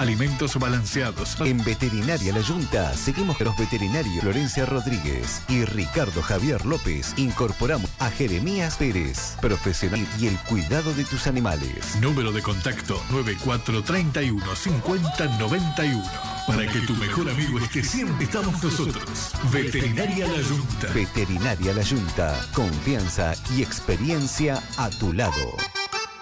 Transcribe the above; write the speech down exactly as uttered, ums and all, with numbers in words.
alimentos balanceados. En Veterinaria La Yunta seguimos con los veterinarios Florencia Rodríguez y Ricardo Javier López. Incorporamos a Jeremías Pérez, profesional y el cuidado de tus animales. Número de contacto nueve cuatro tres uno cinco cero nueve uno. Para que tu mejor amigo esté siempre, estamos nosotros. Veterinaria La Yunta. Veterinaria La Yunta. Confianza y experiencia a tu lado.